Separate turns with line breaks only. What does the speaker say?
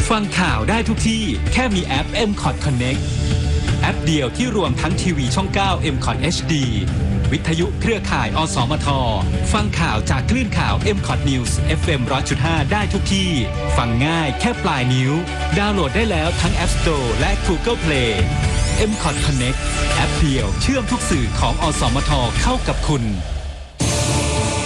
ฟังข่าวได้ทุกที่แค่มีแอป MCOT Connect แอปเดียวที่รวมทั้งทีวีช่อง 9 MCOT HD วิทยุเครือข่ายอสมทฟังข่าวจากคลื่นข่าว MCOT News FM 100.5 ได้ทุกที่ฟังง่ายแค่ปลายนิ้วดาวน์โหลดได้แล้วทั้ง App Store และ Google Play MCOT Connect แอปเดียวเชื่อมทุกสื่อของอสมทเข้ากับคุณ